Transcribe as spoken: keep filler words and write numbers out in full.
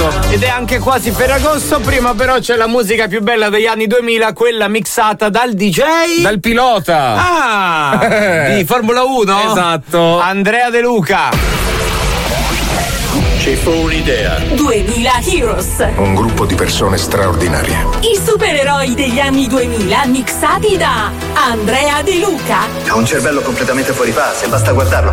Esatto. Ed è anche quasi Ferragosto, prima però c'è la musica più bella degli anni duemila, quella mixata dal D J. Dal pilota. Ah! Di Formula uno? Esatto. Andrea De Luca. Ci fu un'idea. duemila Heroes. Un gruppo di persone straordinarie. I supereroi degli anni duemila mixati da Andrea De Luca. Ha un cervello completamente fuori fase, basta guardarlo.